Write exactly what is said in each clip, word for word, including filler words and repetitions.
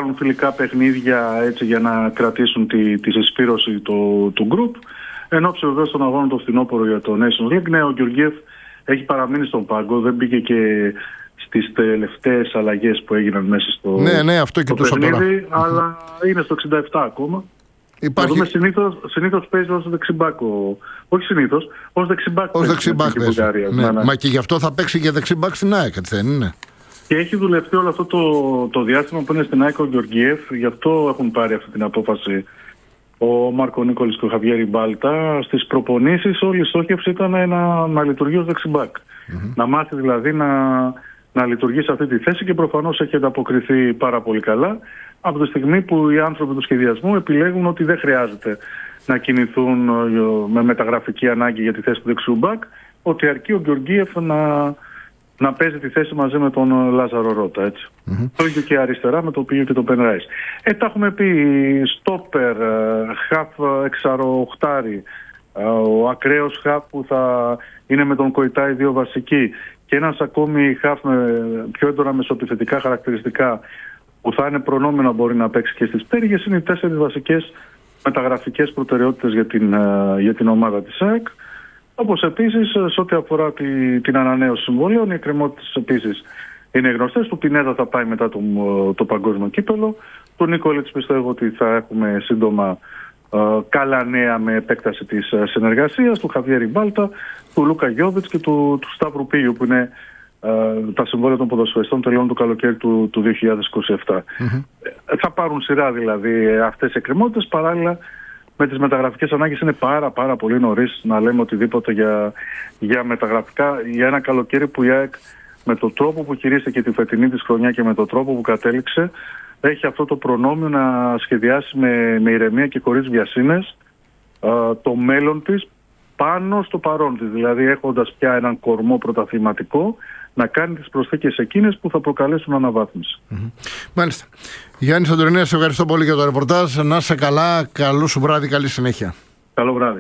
κάνουν φιλικά παιχνίδια έτσι, για να κρατήσουν τη, τη συσπήρωση του, του γκρουπ. Εν ώψη βεβαίως των αγώνων το φθινόπωρο για το Nations League. Ναι, ο Γεωργίεφ έχει παραμείνει στον πάγκο, δεν μπήκε και στις τελευταίες αλλαγές που έγιναν μέσα στο, ναι, ναι, αυτό και το παιχνίδι, αλλά mm-hmm. είναι στο εξήντα επτά ακόμα. Υπάρχει... Δούμε, συνήθως, συνήθως παίζει ως δεξιμπάκ, όχι συνήθως, ως δεξιμπάκ. Ως δεξιμπάκ παίζει. Ναι. Ναι. Μα και γι' αυτό θα παίξει και δεξιμπάκ στην ΑΕΚ, έτσι δεν είναι? Και έχει δουλευτεί όλο αυτό το, το διάστημα που είναι στην ΑΕΚ ο Γεωργίεφ, γι' αυτό έχουν πάρει αυτή την απόφαση ο Μάρκο Νίκολης και ο Χαβιέρη Μπάλτα. Στις προπονήσεις όλη η στόχευση ήταν να, να λειτουργεί ως δεξιμπάκ. Mm-hmm. Να μάθει δηλαδή να, να λειτουργεί σε αυτή τη θέση και προφανώς έχει ανταποκριθεί πάρα πολύ καλά. Από τη στιγμή που οι άνθρωποι του σχεδιασμού επιλέγουν ότι δεν χρειάζεται να κινηθούν με μεταγραφική ανάγκη για τη θέση του δεξιού μπακ, ότι αρκεί ο Γεωργίεφ να, να παίζει τη θέση μαζί με τον Λάζαρο Ρώτα. Έτσι. Mm-hmm. Το ίδιο και αριστερά με το οποίο και τον Πεν Ράις. Ε, τα έχουμε πει, στόπερ, χαφ εξαροχτάρι, ο ακραίος χαφ που θα είναι με τον Κοϊτάι δύο βασικοί και ένας ακόμη χαφ με πιο έντονα μεσοεπιθετικά χαρακτηριστικά που θα είναι προνόμενο να μπορεί να παίξει και στις πτέρυγες, είναι οι τέσσερις βασικές μεταγραφικές προτεραιότητες για την, για την ομάδα της ΑΕΚ. Όπως επίσης, σε ό,τι αφορά τη, την ανανέωση συμβολέων, οι εκκρεμότητες επίσης είναι γνωστές. Του Πινέδα θα πάει μετά το, το παγκόσμιο κύπελο. Του Νίκολιτς πιστεύω ότι θα έχουμε σύντομα ε, καλά νέα με επέκταση της συνεργασίας. Του Χαβιέρη Μπάλτα, του Λούκα Γιόβιτς και του, του Σταύρου Πίγιου, που είναι τα συμβόλαια των ποδοσφαιριστών τελειώνουν το καλοκαίρι του, του δύο χιλιάδες είκοσι επτά. Mm-hmm. Θα πάρουν σειρά δηλαδή αυτές οι εκκρεμότητες. Παράλληλα με τις μεταγραφικές ανάγκες είναι πάρα πάρα πολύ νωρίς να λέμε οτιδήποτε για, για μεταγραφικά, για ένα καλοκαίρι που η ΑΕΚ με τον τρόπο που χειρίστηκε τη φετινή της χρονιά και με τον τρόπο που κατέληξε έχει αυτό το προνόμιο να σχεδιάσει με, με ηρεμία και χωρίς βιασύνες το μέλλον της πάνω στο παρόν της, δηλαδή έχοντας πια έναν κορμό πρωταθληματικό να κάνει τις προσθήκες εκείνες που θα προκαλέσουν αναβάθμιση. Mm-hmm. Μάλιστα. Γιάννη Σαντορινέα, σε ευχαριστώ πολύ για το ρεπορτάζ. Να είσαι καλά, καλό σου βράδυ, καλή συνέχεια. Καλό βράδυ.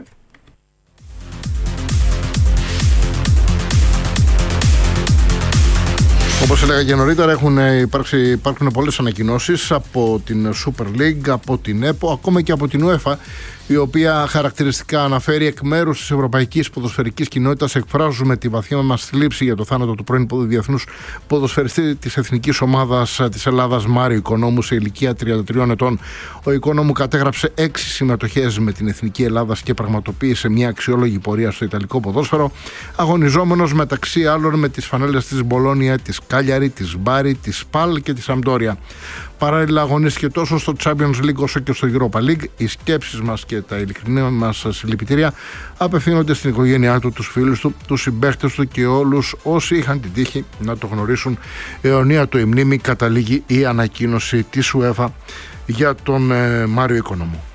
Όπως έλεγα και νωρίτερα, έχουν υπάρξει, υπάρχουν πολλές ανακοινώσεις από την Super League, από την ΕΠΟ, ακόμα και από την UEFA, η οποία χαρακτηριστικά αναφέρει εκ μέρους της ευρωπαϊκής ποδοσφαιρικής κοινότητας εκφράζουμε τη βαθιά μας θλίψη για το θάνατο του πρώην διεθνούς ποδοσφαιριστή της εθνικής ομάδας της Ελλάδας Μάριο Οικονόμου σε ηλικία τριάντα τριών ετών. Ο Οικονόμου κατέγραψε έξι συμμετοχές με την εθνική Ελλάδας και πραγματοποίησε μια αξιόλογη πορεία στο ιταλικό ποδόσφαιρο, αγωνιζόμενος μεταξύ άλλων με τις φανέλες της Μπολόνια, της Κάλιαρη, της Μπάρι, της Σπάλ και της Σαμπντόρια. Παράλληλα αγωνίστηκε τόσο στο Champions League όσο και στο Europa League. Οι σκέψεις μας και τα ειλικρινή μας συλληπιτήρια απευθύνονται στην οικογένειά του, τους φίλους του, τους συμπαίχτες του και όλους όσοι είχαν την τύχη να το γνωρίσουν. Αιωνία του η μνήμη, καταλήγει η ανακοίνωση της UEFA για τον ε, Μάριο Οικονόμου.